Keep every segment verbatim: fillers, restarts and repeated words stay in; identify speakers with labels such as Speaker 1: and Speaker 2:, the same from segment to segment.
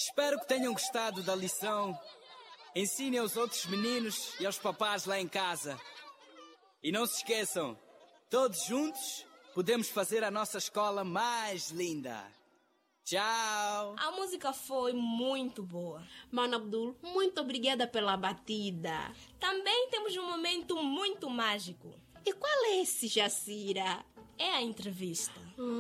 Speaker 1: Espero que tenham gostado da lição. Ensinem aos outros meninos e aos papás lá em casa. E não se esqueçam, todos juntos podemos fazer a nossa escola mais linda. Tchau!
Speaker 2: A música foi muito boa.
Speaker 3: Mano Abdul, muito obrigada pela batida.
Speaker 2: Também temos um momento muito mágico.
Speaker 3: E qual é esse, Jacira?
Speaker 2: É a entrevista.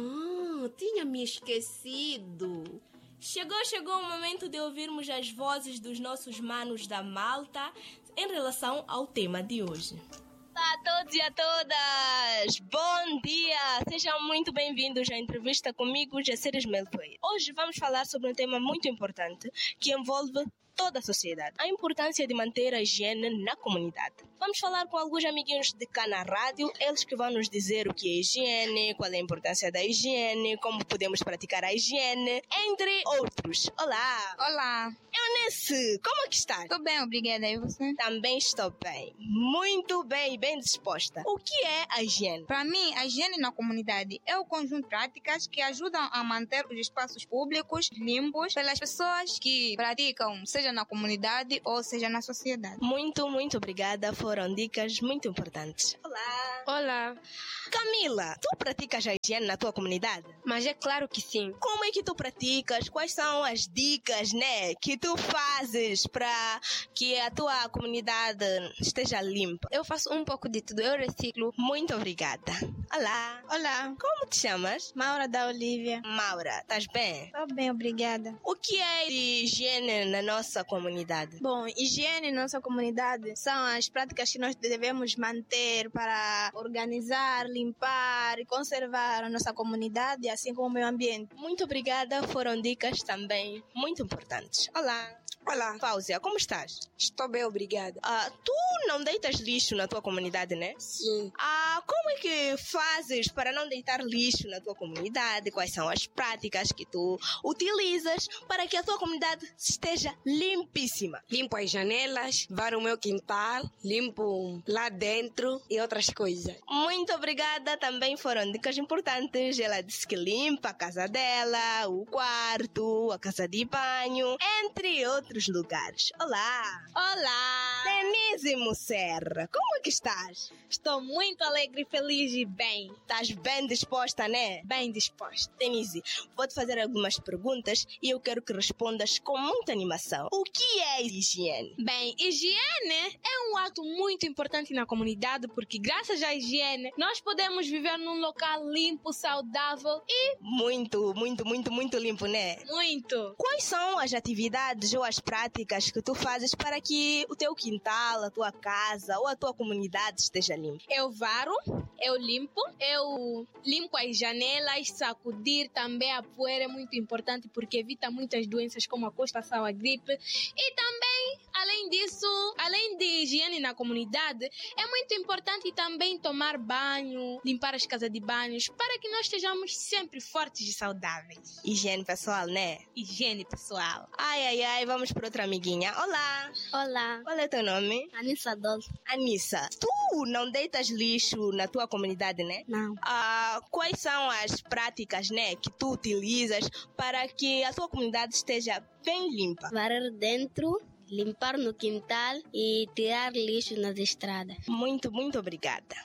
Speaker 3: Ah, tinha me esquecido.
Speaker 2: Chegou, chegou o momento de ouvirmos as vozes dos nossos manos da Malta em relação ao tema de hoje. Olá a todos e a todas! Bom dia! Sejam muito bem-vindos à entrevista comigo, Jacira Meltoir. Hoje vamos falar sobre um tema muito importante que envolve toda a sociedade. A importância de manter a higiene na comunidade. Vamos falar com alguns amiguinhos de cá na rádio, eles que vão nos dizer o que é higiene, qual é a importância da higiene, como podemos praticar a higiene, entre outros. Olá!
Speaker 4: Olá!
Speaker 2: Eunice, como é que estás?
Speaker 4: Estou bem, obrigada. E você?
Speaker 2: Também estou bem. Muito bem, bem disposta. O que é a higiene?
Speaker 4: Para mim, a higiene na comunidade é o conjunto de práticas que ajudam a manter os espaços públicos limpos pelas pessoas que praticam, seja na comunidade ou seja na sociedade.
Speaker 2: Muito, muito obrigada. Foram dicas muito importantes. Olá!
Speaker 5: Olá!
Speaker 2: Camila, tu praticas a higiene na tua comunidade?
Speaker 5: Mas é claro que sim.
Speaker 2: Como é que tu praticas? Quais são as dicas, né, que tu fazes para que a tua comunidade esteja limpa?
Speaker 5: Eu faço um pouco de tudo. Eu reciclo.
Speaker 2: Muito obrigada. Olá!
Speaker 6: Olá!
Speaker 2: Como te chamas?
Speaker 6: Maura da Olívia.
Speaker 2: Maura, estás bem?
Speaker 6: Estou bem, obrigada.
Speaker 2: O que é de higiene na nossa comunidade?
Speaker 6: Bom, higiene na nossa comunidade são as práticas que nós devemos manter para organizar, limpar e conservar a nossa comunidade, assim como o meio ambiente.
Speaker 2: Muito obrigada, foram dicas também muito importantes. Olá!
Speaker 7: Olá.
Speaker 2: Fáuzia, como estás?
Speaker 7: Estou bem, obrigada.
Speaker 2: Ah, tu não deitas lixo na tua comunidade, né?
Speaker 7: Sim.
Speaker 2: Ah, como é que fazes para não deitar lixo na tua comunidade? Quais são as práticas que tu utilizas para que a tua comunidade esteja limpíssima?
Speaker 7: Limpo as janelas, varo o meu quintal, limpo lá dentro e outras coisas.
Speaker 2: Muito obrigada, também foram dicas importantes. Ela disse que limpa a casa dela, o quarto, a casa de banho, entre outros lugares. Olá!
Speaker 6: Olá!
Speaker 2: Denise Serra, como é que estás?
Speaker 6: Estou muito alegre, feliz e bem.
Speaker 2: Estás bem disposta, né?
Speaker 6: Bem disposta.
Speaker 2: Denise, vou te fazer algumas perguntas e eu quero que respondas com muita animação. O que é higiene?
Speaker 6: Bem, higiene é um ato muito importante na comunidade porque graças à higiene nós podemos viver num local limpo, saudável e...
Speaker 2: Muito, muito, muito, muito limpo, né?
Speaker 6: Muito.
Speaker 2: Quais são as atividades ou as práticas que tu fazes para que o teu quintal, a tua casa ou a tua comunidade esteja limpa?
Speaker 6: Eu varo, eu limpo, eu limpo as janelas, sacudir também a poeira é muito importante porque evita muitas doenças como a constipação, a gripe. E também, além disso, além de higiene na comunidade, é muito importante também tomar banho, limpar as casas de banhos para que nós estejamos sempre fortes e saudáveis.
Speaker 2: Higiene pessoal, né?
Speaker 6: Higiene pessoal.
Speaker 2: Ai, ai, ai, vamos para outra amiguinha. Olá!
Speaker 8: Olá!
Speaker 2: Qual é teu nome?
Speaker 8: Anissa Dolo.
Speaker 2: Anissa, tu não deitas lixo na tua comunidade, né?
Speaker 8: Não.
Speaker 2: Ah, quais são as práticas, né, que tu utilizas para que a tua comunidade esteja bem limpa?
Speaker 8: Varrer dentro, limpar no quintal e tirar lixo nas estradas.
Speaker 2: Muito, muito obrigada.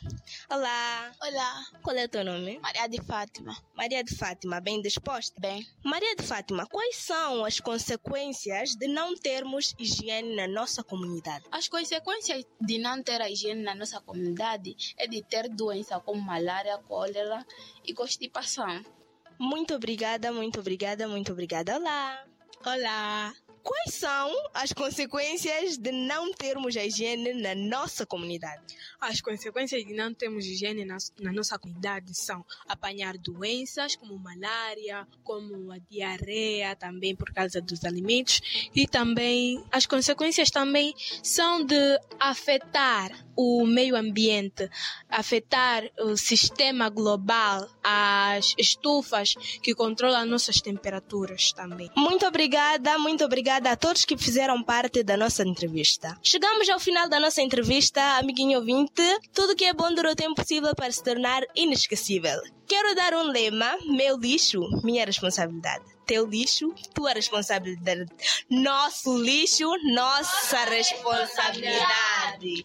Speaker 2: Olá.
Speaker 9: Olá.
Speaker 2: Qual é o teu nome?
Speaker 9: Maria de Fátima.
Speaker 2: Maria de Fátima, bem disposta?
Speaker 9: Bem.
Speaker 2: Maria de Fátima, quais são as consequências de não termos higiene na nossa comunidade?
Speaker 9: As consequências de não ter a higiene na nossa comunidade é de ter doenças como malária, cólera e constipação.
Speaker 2: Muito obrigada, muito obrigada, muito obrigada. Olá.
Speaker 6: Olá.
Speaker 2: Quais são as consequências de não termos a higiene na nossa comunidade?
Speaker 6: As consequências de não termos higiene na, na nossa comunidade são apanhar doenças como malária, como a diarreia, também por causa dos alimentos. E também, as consequências também são de afetar o meio ambiente, afetar o sistema global, as estufas que controlam nossas temperaturas também.
Speaker 2: Muito obrigada, muito obrigada a todos que fizeram parte da nossa entrevista. Chegamos ao final da nossa entrevista, amiguinho ouvinte. Tudo que é bom dura o tempo possível para se tornar inesquecível. Quero dar um lema: meu lixo, minha responsabilidade. teu lixo, tua responsabilidade. Nosso lixo, nossa responsabilidade.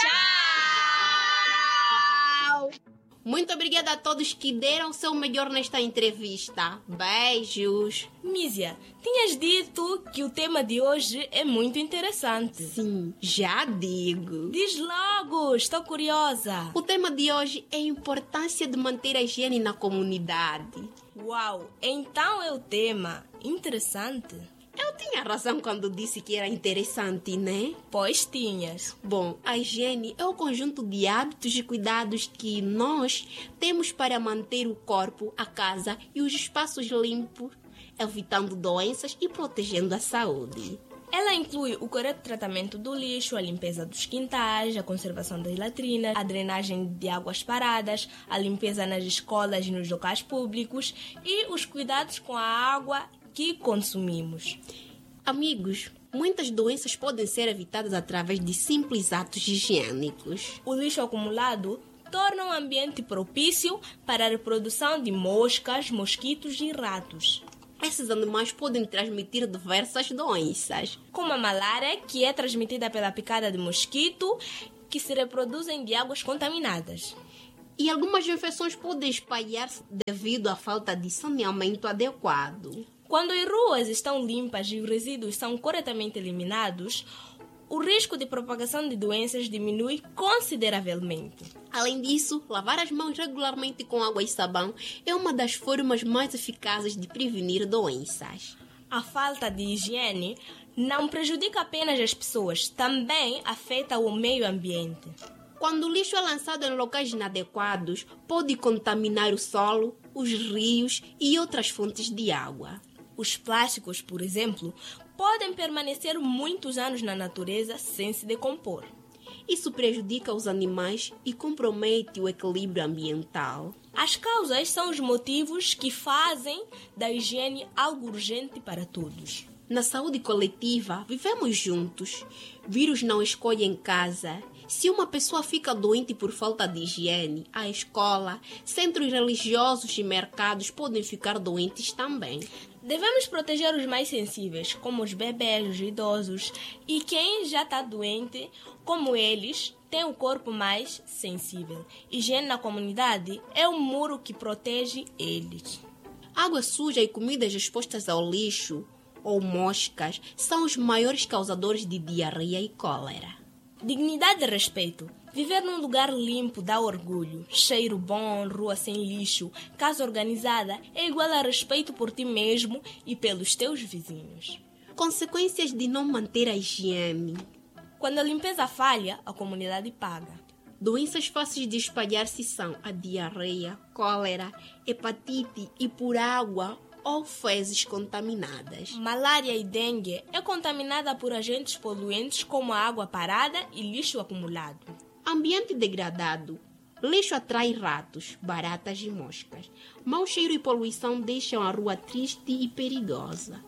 Speaker 2: Tchau!
Speaker 3: Muito obrigada a todos que deram o seu melhor nesta entrevista. Beijos.
Speaker 2: Mísia, tinhas dito que o tema de hoje é muito interessante.
Speaker 3: Sim, já digo.
Speaker 2: Diz logo, estou curiosa.
Speaker 3: O tema de hoje é a importância de manter a higiene na comunidade.
Speaker 2: Uau, então é o tema interessante.
Speaker 3: Eu tinha razão quando disse que era interessante, né?
Speaker 2: Pois tinhas.
Speaker 3: Bom, a higiene é o conjunto de hábitos e cuidados que nós temos para manter o corpo, a casa e os espaços limpos, evitando doenças e protegendo a saúde.
Speaker 2: Ela inclui o correto tratamento do lixo, a limpeza dos quintais, a conservação das latrinas, a drenagem de águas paradas, a limpeza nas escolas e nos locais públicos e os cuidados com a água que consumimos.
Speaker 3: Amigos, muitas doenças podem ser evitadas através de simples atos higiênicos.
Speaker 2: O lixo acumulado torna o ambiente propício para a reprodução de moscas, mosquitos e ratos.
Speaker 3: Esses animais podem transmitir diversas doenças,
Speaker 2: como a malária, que é transmitida pela picada de mosquito, que se reproduzem de águas contaminadas.
Speaker 3: E algumas infecções podem espalhar-se devido à falta de saneamento adequado.
Speaker 2: Quando as ruas estão limpas e os resíduos são corretamente eliminados, o risco de propagação de doenças diminui consideravelmente.
Speaker 3: Além disso, lavar as mãos regularmente com água e sabão é uma das formas mais eficazes de prevenir doenças.
Speaker 2: A falta de higiene não prejudica apenas as pessoas, também afeta o meio ambiente.
Speaker 3: Quando o lixo é lançado em locais inadequados, pode contaminar o solo, os rios e outras fontes de água.
Speaker 2: Os plásticos, por exemplo, podem permanecer muitos anos na natureza sem se decompor.
Speaker 3: Isso prejudica os animais e compromete o equilíbrio ambiental.
Speaker 2: As causas são os motivos que fazem da higiene algo urgente para todos.
Speaker 3: Na saúde coletiva, vivemos juntos. Vírus não escolhem casa. Se uma pessoa fica doente por falta de higiene, a escola, centros religiosos e mercados podem ficar doentes também.
Speaker 2: Devemos proteger os mais sensíveis, como os bebês, os idosos, e quem já está doente, como eles, tem o corpo mais sensível. Higiene na comunidade é um muro que protege eles.
Speaker 3: Água suja e comidas expostas ao lixo ou moscas são os maiores causadores de diarreia e cólera.
Speaker 2: Dignidade e respeito. Viver num lugar limpo dá orgulho. Cheiro bom, rua sem lixo, casa organizada é igual a respeito por ti mesmo e pelos teus vizinhos.
Speaker 3: Consequências de não manter a higiene.
Speaker 2: Quando a limpeza falha, a comunidade paga.
Speaker 3: Doenças fáceis de espalhar-se são a diarreia, cólera, hepatite e por água ou fezes contaminadas.
Speaker 2: Malária e dengue é contaminada por agentes poluentes como a água parada e lixo acumulado.
Speaker 3: Ambiente degradado. Lixo atrai ratos, baratas e moscas. Mau cheiro e poluição deixam a rua triste e perigosa.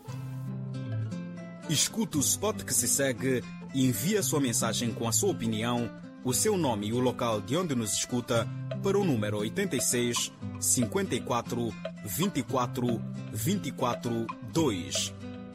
Speaker 10: Escuta o spot que se segue e envie a sua mensagem com a sua opinião, o seu nome e o local de onde nos escuta para o número oitenta e seis, cinquenta e quatro, vinte e quatro, vinte e quatro, dois.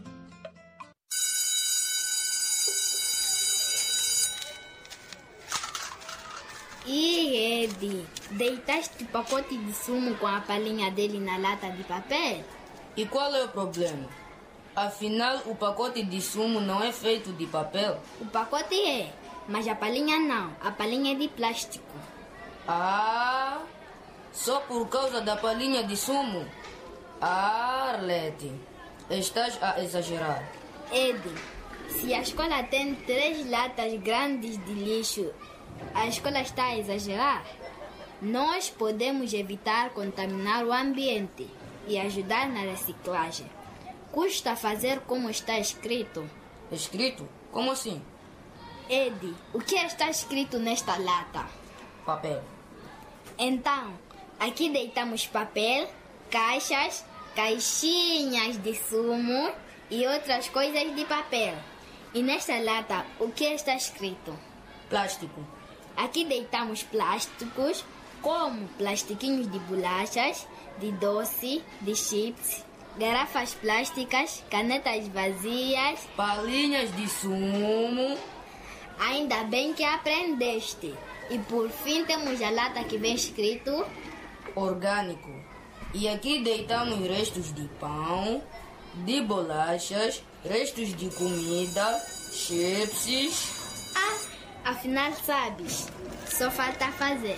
Speaker 8: E Ed, deitaste o pacote de sumo com a palhinha dele na lata de papel?
Speaker 11: E qual é o problema? Afinal, o pacote de sumo não é feito de papel.
Speaker 8: O pacote é, mas a palhinha não. A palhinha é de plástico.
Speaker 11: Ah, só por causa da palhinha de sumo? Ah, Arlete, estás a exagerar.
Speaker 8: Ed, se a escola tem três latas grandes de lixo, a escola está a exagerar? Nós podemos evitar contaminar o ambiente e ajudar na reciclagem. Custa fazer como está escrito.
Speaker 11: Escrito? Como assim?
Speaker 8: Ed, o que está escrito nesta lata?
Speaker 11: Papel.
Speaker 8: Então, aqui deitamos papel, caixas, caixinhas de sumo e outras coisas de papel. E nesta lata, o que está escrito?
Speaker 11: Plástico.
Speaker 8: Aqui deitamos plásticos, como plastiquinhos de bolachas, de doce, de chips, garrafas plásticas, canetas vazias,
Speaker 11: palinhas de sumo.
Speaker 8: Ainda bem que aprendeste. E por fim temos a lata que vem escrito
Speaker 11: orgânico. E aqui deitamos restos de pão, de bolachas, restos de comida, chips.
Speaker 8: Ah, afinal sabes, só falta fazer.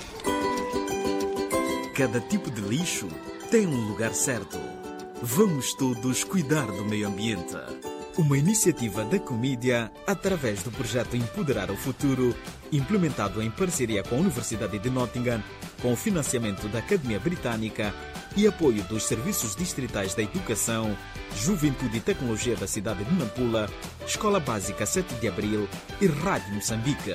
Speaker 10: Cada tipo de lixo tem um lugar certo. Vamos todos cuidar do meio ambiente. Uma iniciativa da Comédia através do projeto Empoderar o Futuro, implementado em parceria com a Universidade de Nottingham, com o financiamento da Academia Britânica e apoio dos Serviços Distritais da Educação, Juventude e Tecnologia da cidade de Nampula, Escola Básica sete de Abril e Rádio Moçambique.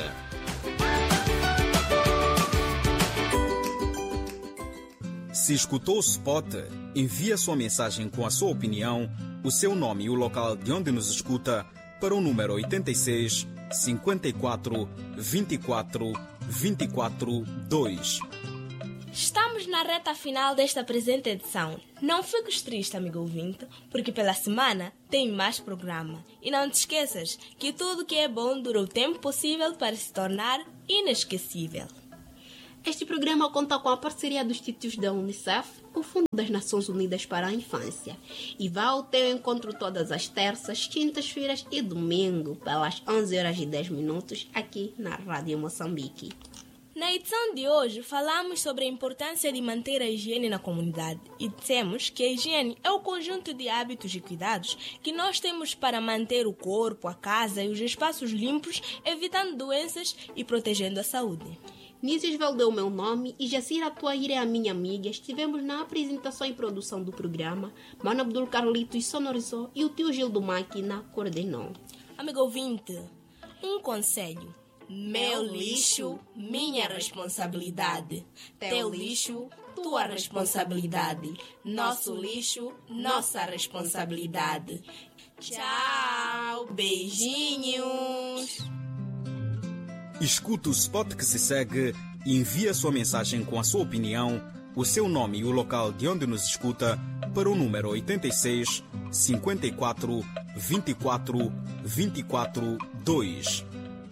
Speaker 10: Se escutou o spot, envie a sua mensagem com a sua opinião, o seu nome e o local de onde nos escuta para o número oitenta e seis, cinquenta e quatro, vinte e quatro, vinte e quatro, dois.
Speaker 2: Estamos na reta final desta presente edição. Não fiques triste, amigo ouvinte, porque pela semana tem mais programa. E não te esqueças que tudo que é bom dura o tempo possível para se tornar inesquecível.
Speaker 3: Este programa conta com a parceria dos títulos da Unicef, o Fundo das Nações Unidas para a Infância, e vai ao teu encontro todas as terças, quintas-feiras e domingo, pelas onze horas e dez minutos, aqui na Rádio Moçambique.
Speaker 2: Na edição de hoje, falamos sobre a importância de manter a higiene na comunidade e dissemos que a higiene é o conjunto de hábitos e cuidados que nós temos para manter o corpo, a casa e os espaços limpos, evitando doenças e protegendo a saúde.
Speaker 3: Nízias Valdeu é o meu nome e Jacira Tuaire é a minha amiga. Estivemos na apresentação e produção do programa. Mano Abdul Carlitos sonorizou e o tio Gil do Máquina coordenou.
Speaker 2: Amigo ouvinte, um conselho. Meu lixo, minha responsabilidade. Teu lixo, tua responsabilidade. Nosso lixo, nossa responsabilidade. Tchau, beijinhos.
Speaker 10: Escuta o spot que se segue e envie a sua mensagem com a sua opinião, o seu nome e o local de onde nos escuta para o número oitenta e seis, cinquenta e quatro, vinte e quatro, vinte e quatro, dois.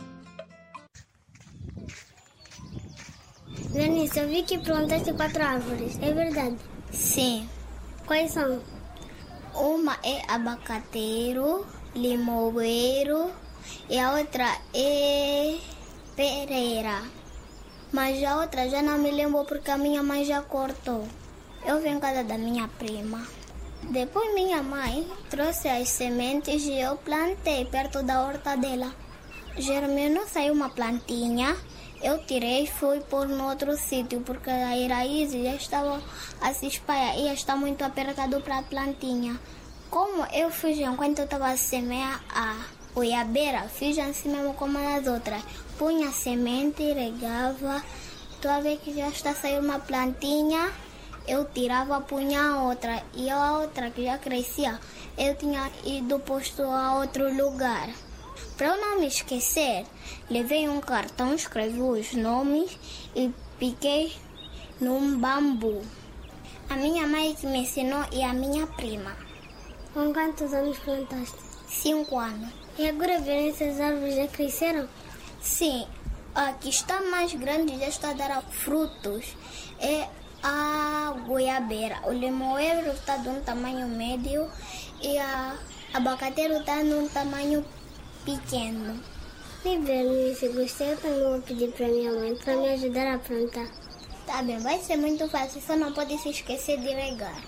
Speaker 12: Lenice, eu vi que plantaste quatro árvores, é verdade?
Speaker 8: Sim.
Speaker 12: Quais são?
Speaker 8: Uma é abacateiro, limoeiro e a outra é pereira. Mas a outra já não me lembro porque a minha mãe já cortou. Eu vim em casa da minha prima. Depois minha mãe trouxe as sementes e eu plantei perto da horta dela. Germinou, saiu uma plantinha. Eu tirei e fui pôr no outro sítio porque a raiz já estava a se espalhar e já está muito apertado para a plantinha. Como eu fiz enquanto eu estava a semear a goiabeira, fiz assim mesmo como as outras. Punha a semente, regava, toda vez que já está saindo uma plantinha, eu tirava, punha a outra. E a outra que já crescia, eu tinha ido posto a outro lugar. Para eu não me esquecer, levei um cartão, escrevi os nomes e piquei num bambu. A minha mãe que me ensinou e a minha prima.
Speaker 12: Com quantos anos plantaste?
Speaker 8: Cinco anos.
Speaker 12: E agora verem essas árvores já cresceram?
Speaker 8: Sim, a que está mais grande já está a dar frutos. É a goiabeira. O limoeiro está de um tamanho médio e a abacateiro está num tamanho pequeno.
Speaker 12: Me bem, se gostei, eu também vou pedir para minha mãe para me ajudar a plantar.
Speaker 8: Tá bem, vai ser muito fácil, só não pode se esquecer de regar.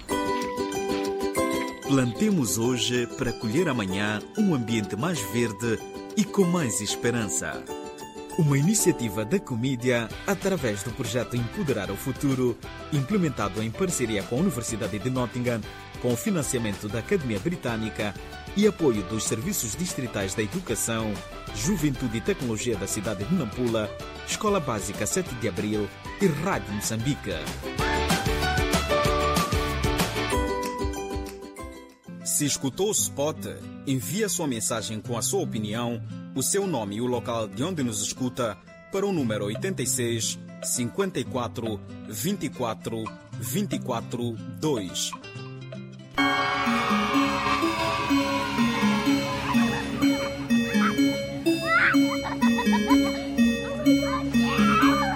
Speaker 10: Plantemos hoje para colher amanhã um ambiente mais verde e com mais esperança. Uma iniciativa da Comédia através do projeto Empoderar o Futuro, implementado em parceria com a Universidade de Nottingham, com o financiamento da Academia Britânica e apoio dos Serviços Distritais da Educação, Juventude e Tecnologia da cidade de Nampula, Escola Básica sete de Abril e Rádio Moçambique. Se escutou o spot, envie a sua mensagem com a sua opinião, o seu nome e o local de onde nos escuta para o número oitenta e seis, cinquenta e quatro, vinte e quatro, vinte e quatro, dois.